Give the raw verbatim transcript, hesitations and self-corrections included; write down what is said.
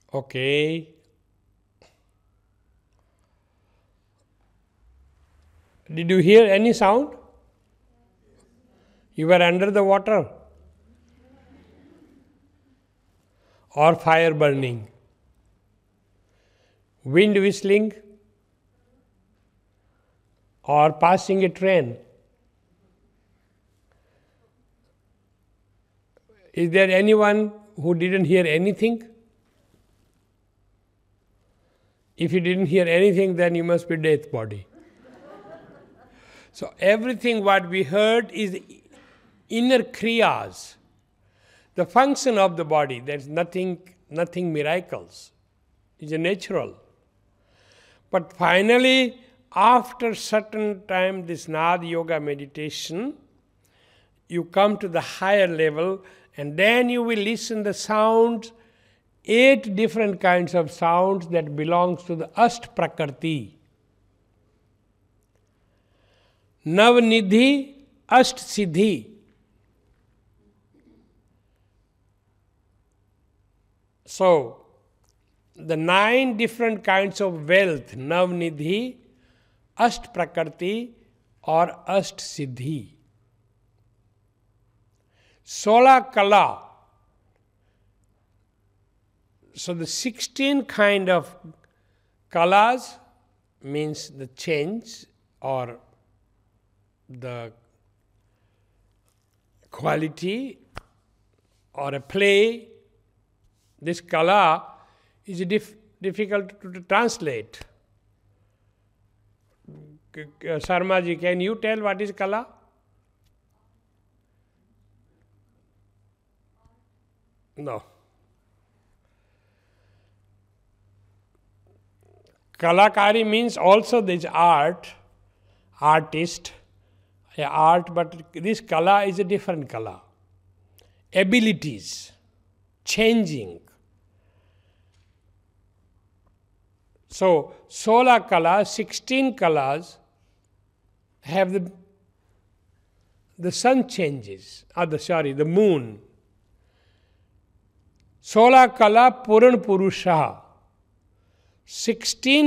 Okay. Did you hear any sound? You were under the water? Or fire burning? Wind whistling? Or passing a train? Is there anyone who didn't hear anything? If you didn't hear anything, then you must be death body. So everything what we heard is inner kriyas, the function of the body. There's nothing, nothing miracles. It's a natural. But finally, after certain time, this Nada Yoga meditation, you come to the higher level, and then you will listen the sounds, eight different kinds of sounds that belongs to the Ast Prakriti. Navnidhi, Ast Siddhi. So, the nine different kinds of wealth, Navnidhi, Ast Prakriti or Ast Siddhi. Sola Kala. So the sixteen kind of kalas means the change or the quality or a play. This kala is dif- difficult to, to translate. Sarmaji, can you tell what is kala? No. Kalakari means also there is art, artist, a art, but this kala is a different kala. Abilities, changing. So, sola kala, sixteen kalas have the, the sun changes, or the, sorry, the moon. Sola kala puran purusha. sixteen